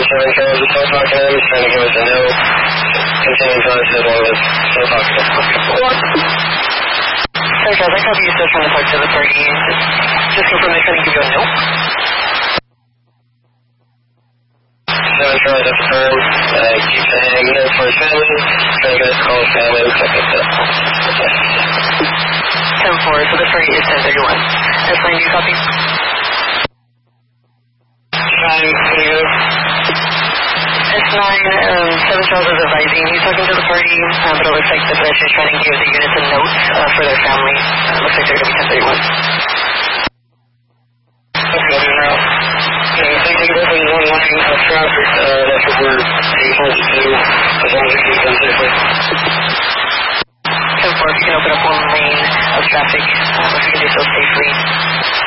Seven Charles is still talking to him. He's trying to give us a note. Continuing to us as well as still talking to him. Sorry, Charles, I copy you still trying to talk to the party. Just confirm they're trying to give you a note. Seven Charles at the firm. Keep saying notes for his family. Trying to get us to call his family. Looks like it's 10-4, so the party is 1031. S9, do you copy? Time, can you go? S9, 7 Charles is advising. He's talking to the party, but it looks like the pedestrian is trying to give the units a note for their family. Looks like they're going to be 1031. Okay, now. Thank you for the one line of traffic. That's what we're being told to do, as long as it can be done safely. 10-4, if you can open up one lane of traffic, if you can do so safely.